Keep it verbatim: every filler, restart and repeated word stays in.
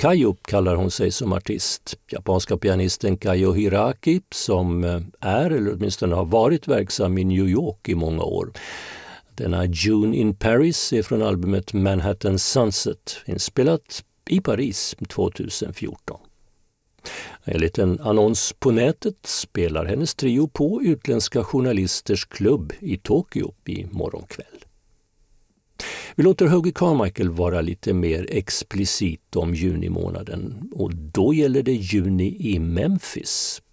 Kayo kallar hon sig som artist. Japanska pianisten Kayo Hiraki som är, eller åtminstone har varit verksam i New York i många år. Denna June in Paris är från albumet Manhattan Sunset, inspelat i Paris tjugohundrafjorton. Enligt en annons på nätet spelar hennes trio på utländska journalisters klubb i Tokyo i morgonkväll. Vi låter Hoagy Carmichael vara lite mer explicit om junimånaden, och då gäller det juni i Memphis.